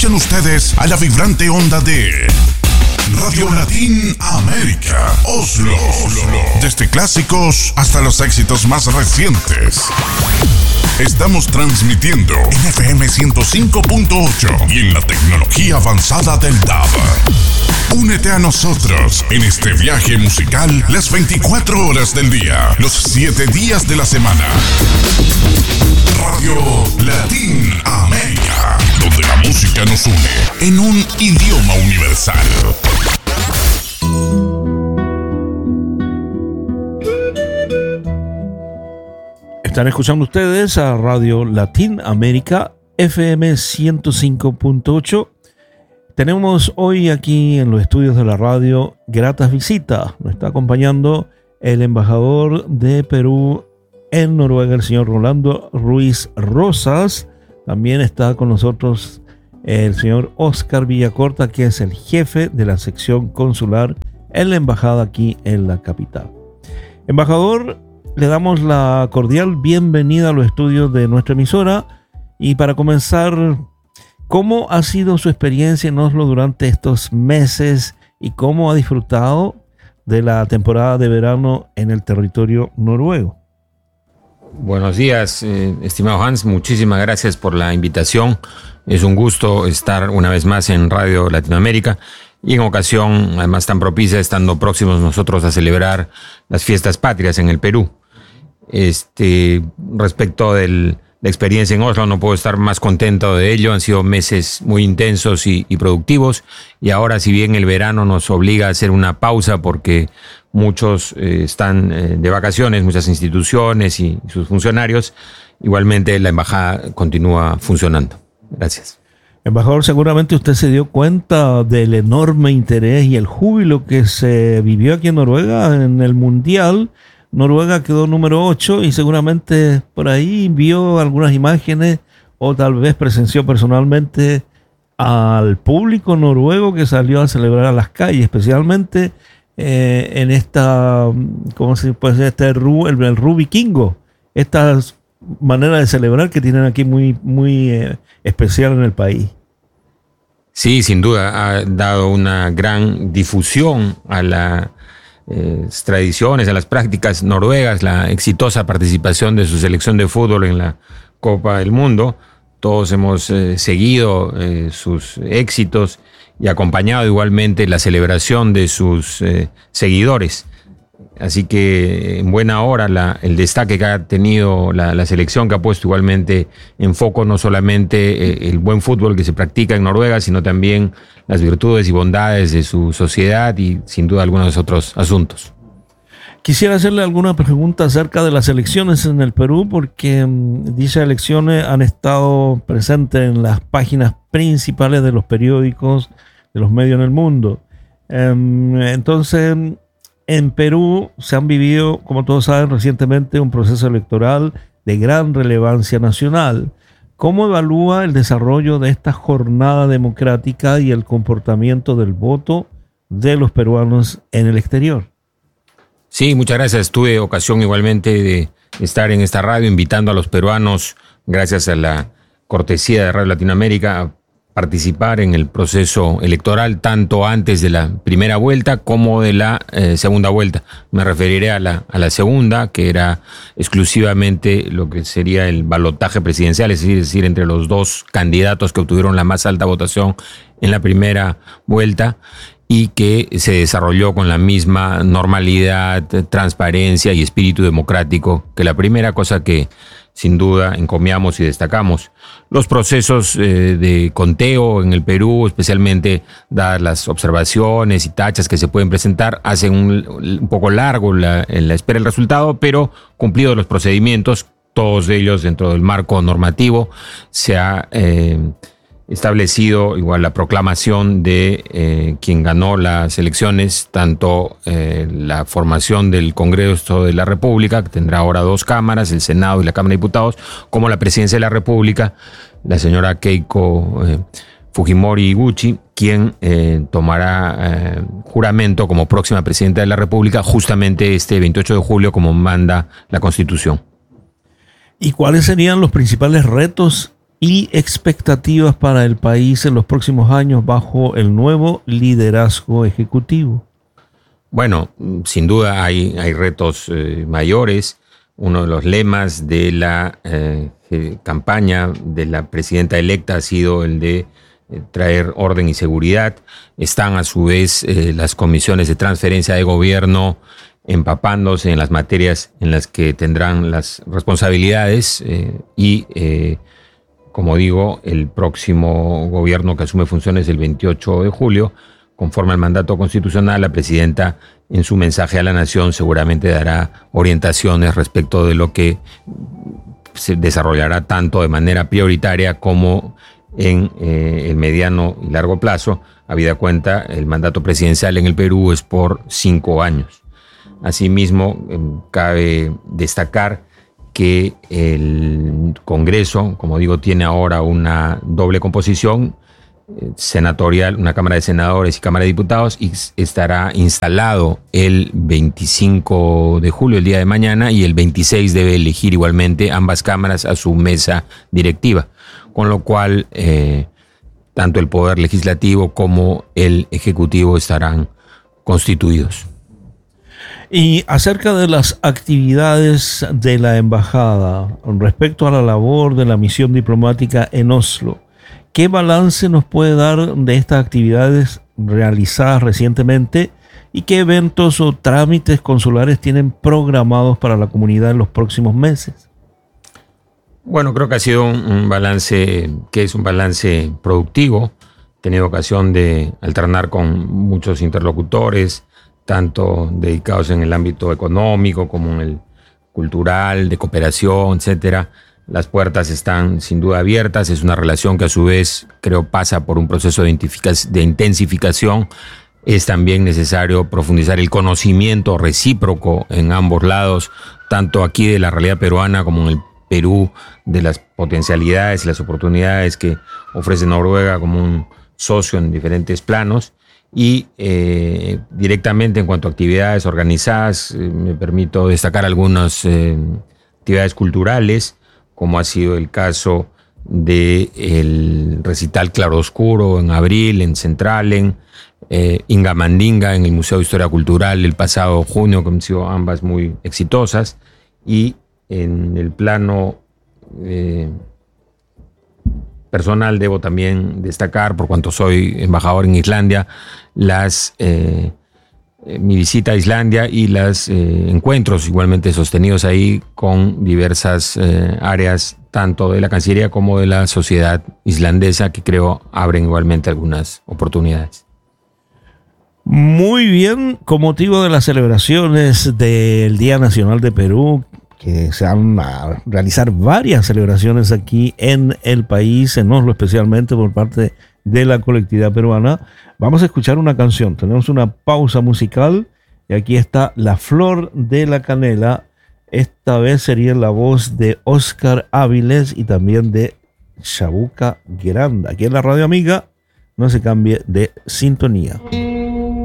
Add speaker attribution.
Speaker 1: Escuchen ustedes a la vibrante onda de Radio Latin América, Oslo. Desde clásicos hasta los éxitos más recientes. Estamos transmitiendo en FM 105.8 y en la tecnología avanzada del DAB. Únete a nosotros en este viaje musical las 24 horas del día, los 7 días de la semana. Radio Latin América, donde la música nos une en un idioma universal.
Speaker 2: Están escuchando ustedes a Radio Latin América, FM 105.8. Tenemos hoy aquí en los estudios de la radio gratas visitas. Nos está acompañando el embajador de Perú en Noruega, el señor Rolando Ruiz Rosas. También está con nosotros el señor Oscar Villacorta, que es el jefe de la sección consular en la embajada aquí en la capital. Embajador, le damos la cordial bienvenida a los estudios de nuestra emisora. Y para comenzar, ¿cómo ha sido su experiencia en Oslo durante estos meses y cómo ha disfrutado de la temporada de verano en el territorio noruego?
Speaker 3: Buenos días, estimado Hans, muchísimas gracias por la invitación. Es un gusto estar una vez más en Radio Latinoamérica y en ocasión además tan propicia, estando próximos nosotros a celebrar las fiestas patrias en el Perú. Respecto de la experiencia en Oslo, no puedo estar más contento de ello. Han sido meses muy intensos y productivos, y ahora, si bien el verano nos obliga a hacer una pausa porque muchos están de vacaciones, muchas instituciones y sus funcionarios, igualmente la embajada continúa funcionando. Gracias.
Speaker 2: Embajador, seguramente usted se dio cuenta del enorme interés y el júbilo que se vivió aquí en Noruega en el Mundial. Noruega quedó número 8 y seguramente por ahí vio algunas imágenes o tal vez presenció personalmente al público noruego que salió a celebrar a las calles, especialmente en esta, ¿cómo se puede decir? El Ru Vikingo, esta manera de celebrar que tienen aquí muy especial en el país.
Speaker 3: Sí, sin duda, ha dado una gran difusión a las tradiciones, a las prácticas noruegas, la exitosa participación de su selección de fútbol en la Copa del Mundo. Todos hemos seguido sus éxitos y acompañado igualmente la celebración de sus seguidores. Así que en buena hora el destaque que ha tenido la selección, que ha puesto igualmente en foco no solamente el buen fútbol que se practica en Noruega, sino también las virtudes y bondades de su sociedad y sin duda algunos otros asuntos.
Speaker 2: Quisiera hacerle alguna pregunta acerca de las elecciones en el Perú, porque dichas elecciones han estado presentes en las páginas principales de los periódicos, de los medios en el mundo. Entonces, en Perú se han vivido, como todos saben, recientemente un proceso electoral de gran relevancia nacional. ¿Cómo evalúa el desarrollo de esta jornada democrática y el comportamiento del voto de los peruanos en el exterior?
Speaker 3: Sí, muchas gracias. Tuve ocasión igualmente de estar en esta radio invitando a los peruanos, gracias a la cortesía de Radio Latinoamérica, a participar en el proceso electoral, tanto antes de la primera vuelta como de la segunda vuelta. Me referiré a la segunda, que era exclusivamente lo que sería el balotaje presidencial, es decir, entre los dos candidatos que obtuvieron la más alta votación en la primera vuelta, y que se desarrolló con la misma normalidad, transparencia y espíritu democrático que la primera, cosa que sin duda encomiamos y destacamos. Los procesos de conteo en el Perú, especialmente dadas las observaciones y tachas que se pueden presentar, hacen un poco largo la espera del resultado, pero cumplidos los procedimientos, todos ellos dentro del marco normativo, se ha establecido igual la proclamación de quien ganó las elecciones, tanto la formación del Congreso de la República, que tendrá ahora 2 cámaras, el Senado y la Cámara de Diputados, como la Presidencia de la República, la señora Keiko Fujimori Iguchi, quien tomará juramento como próxima Presidenta de la República justamente este 28 de julio, como manda la Constitución.
Speaker 2: ¿Y cuáles serían los principales retos y expectativas para el país en los próximos años bajo el nuevo liderazgo ejecutivo.
Speaker 3: Bueno, sin duda hay retos mayores. Uno de los lemas de la campaña de la presidenta electa ha sido el de traer orden y seguridad. Están a su vez las comisiones de transferencia de gobierno empapándose en las materias en las que tendrán las responsabilidades como digo, el próximo gobierno que asume funciones el 28 de julio, conforme al mandato constitucional, la presidenta en su mensaje a la nación seguramente dará orientaciones respecto de lo que se desarrollará tanto de manera prioritaria como en el mediano y largo plazo. Habida cuenta, el mandato presidencial en el Perú es por 5 años. Asimismo, cabe destacar que el Congreso, como digo, tiene ahora una doble composición senatorial, una Cámara de Senadores y Cámara de Diputados, y estará instalado el 25 de julio, el día de mañana, y el 26 debe elegir igualmente ambas cámaras a su mesa directiva, con lo cual tanto el Poder Legislativo como el Ejecutivo estarán constituidos.
Speaker 2: Y acerca de las actividades de la embajada respecto a la labor de la misión diplomática en Oslo, ¿qué balance nos puede dar de estas actividades realizadas recientemente y qué eventos o trámites consulares tienen programados para la comunidad en los próximos meses?
Speaker 3: Bueno, creo que ha sido un balance que es un balance productivo. He tenido ocasión de alternar con muchos interlocutores, tanto dedicados en el ámbito económico como en el cultural, de cooperación, etcétera. Las puertas están sin duda abiertas. Es una relación que a su vez creo pasa por un proceso de intensificación. Es también necesario profundizar el conocimiento recíproco en ambos lados, tanto aquí de la realidad peruana como en el Perú, de las potencialidades y las oportunidades que ofrece Noruega como un socio en diferentes planos. Y directamente en cuanto a actividades organizadas, me permito destacar algunas actividades culturales, como ha sido el caso del recital Claroscuro en abril en Centralen, Inga Mandinga en el Museo de Historia Cultural el pasado junio, que han sido ambas muy exitosas. Y en el plano personal debo también destacar, por cuanto soy embajador en Islandia, mi visita a Islandia y los encuentros igualmente sostenidos ahí con diversas áreas, tanto de la Cancillería como de la sociedad islandesa, que creo abren igualmente algunas oportunidades.
Speaker 2: Muy bien, con motivo de las celebraciones del Día Nacional de Perú, que se van a realizar varias celebraciones aquí en el país, en Oslo especialmente por parte de la colectividad peruana, vamos a escuchar una canción. Tenemos una pausa musical y aquí está La Flor de la Canela. Esta vez sería la voz de Oscar Áviles y también de Chabuca Granda. Aquí en la Radio Amiga, no se cambie de sintonía.